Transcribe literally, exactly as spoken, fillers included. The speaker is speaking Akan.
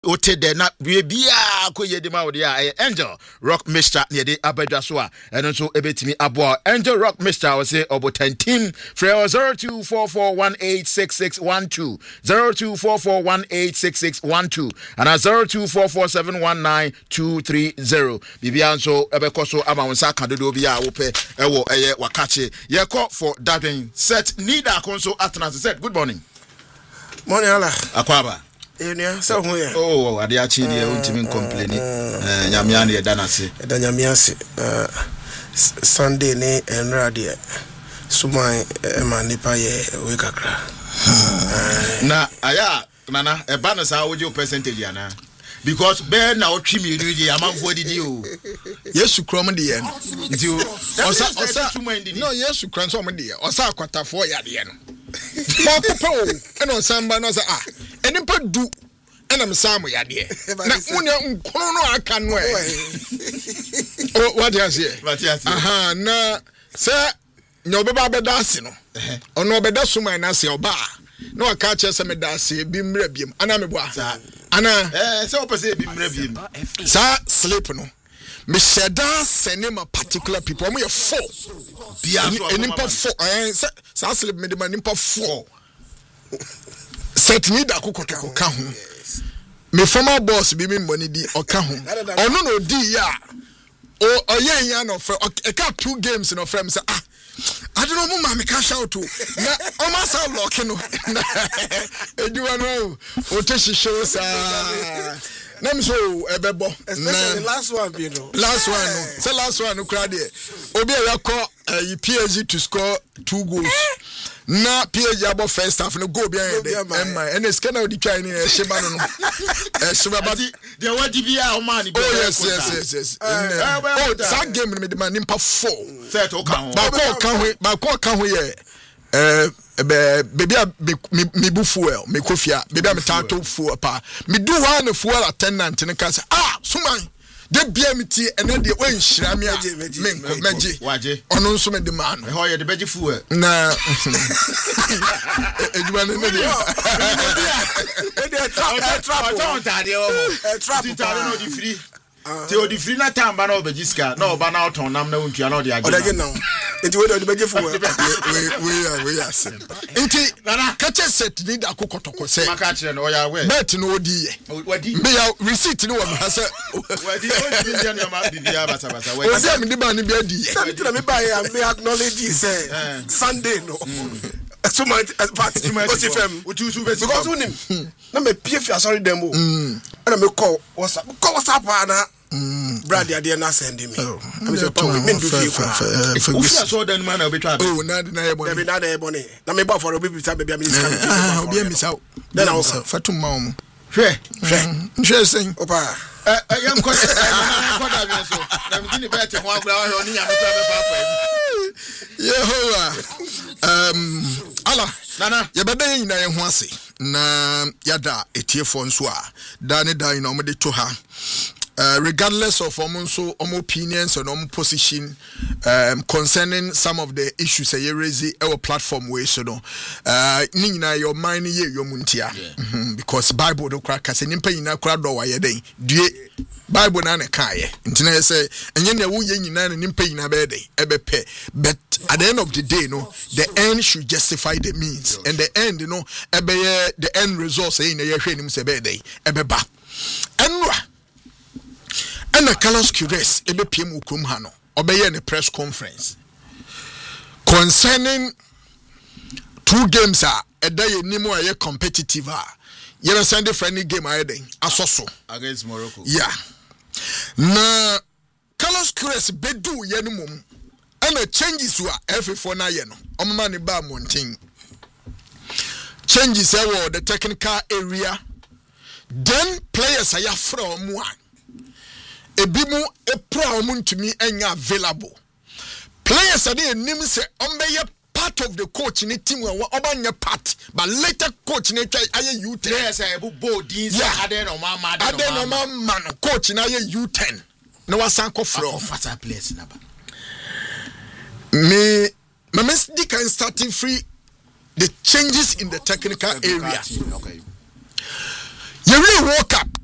Ote de na bia ko yedima wo dia Angel Rock Mister ne de abadwa so a eno so ebetimi abo Angel Rock Mister we say obotan team for zero two four four one eight six six one two zero two four four one eight six six one two and zero two four four seven one nine two three zero bibia nso ebekọ so ama wonsa kadodo bia wo pe ewo eye wakache ye call for Darwin set need akonso atnas said good morning morning ala akwaba enia so ho ye oh ade a chi de untimi complain eh nyamia na ye danase da nyamia se Sunday ne enra de suman e ma nipa ye we kakra na aya nana e ba na sa wo je percentage ana because be na otwi mi ri amanfo didi o Yesu krom de ye nti osa osa no Yesu krom so mo de ye osa akwatafo ya de ye no mo popo e no samba no sa ah enipa du ena msamo ya de na unya nkono no aka no e o what you say aha na se nyobeba beda ase no ono obeda suma na ase oba na waka che se meda ase bi mra biem ana mebo asa ana eh se opese bi mra biem sa sleep no me sheda cinema particular people am ye four bia so enipa four eh sa sleep me de ma nipa four set me da kokotoko ka ho me former boss bi me money di oka ho ono no di ya o oyen ya no fe e ka two games no frame say ah I don't know mama me cash out to na o ma sa lock no eduwa no o te shisho sa na me so ebebo especially last one be no last one no say last one no kra de obi e yakọ P S G to score two goals na P S G abo first half no go behind them emma and the scanner di try ni e sheba no no e sheba ba the wadi bia o man oh yes yes yes yes oh that game me the man nimpa four set o kan ba ko kan ho ba ko kan ho ye eh baby me bu fuel me kofia baby am tato fuel pa me do one fuel attendant ne ka say ah suman de bia meti ene de wan hira me age me meje waje ono nso me de man e ho ye de beje fuel na ejuba ne ne de e de trap trap on tade o trap tade no di free te o di free na tamba na obejiska na oba na oton nam na untua na odi age odage now enti we de beje fuel we we we are sim enti nana kache set ni da kokotoko se maka kire no ya we bet no odi ye wadi me ya receipt ni wo ma se wadi o di ndia na ma bibia basa basa we o se me di ba ni bi adi ye something me buy am me acknowledge say Sunday no so my part you my fm utusu be because unim na me pie fi asori dem o na me call whatsapp call whatsapp na brad ade na send me am say pa me do fi kwa o fi aso dan man na obetwa be oh na na ye boni na na ye boni na me ba for obi bi sa baby am ni ah obi am sa then I also fatum ma om hwe hwe hwe sen opa eh yam ko na ko da bi so na mi ni be te ho agura ho ni nyame pra be pa pa Yehowa um ala nana ye beda yin na ye ho ase na yada etiefo nso a da ne dan na o de to ha Uh, regardless of omunso omo opinions and omo position um, concerning some of the issues that you raise our platform way so no uh ni nyina your mind ye your muntia mm-hmm. Because Bible do crack kase nimpa nyina kra do wa ye den due Bible na na kae ntina ye say enye na wo ye nyina na nimpa nyina be den ebepe but at the end of the day no the end should justify the means, yes. And the end you know ebe the end result say na ye hwe nim se be den ebeba enwa and the Carlos Cures ebe P M ukrum ha no obeye ne press conference concerning two games a eda ye nimu a ye competitive a ye na send friendly game a eden asoso against Morocco yeah na Carlos Cures bedu ye no mum and the changes wa F four na ye no omama ne ba mountain changes e wo the technical area then players are from one ebimu epra omuntumi enya available players are dey nim say ombeye part of the coach ni team we obanya part but later coach ni try aye U ten players are able boarding say ade no ma ma ade no ma man coach na aye U ten na wasan ko from fata players na ba me me me can starting free the changes in the technical area. Okay. You really woke up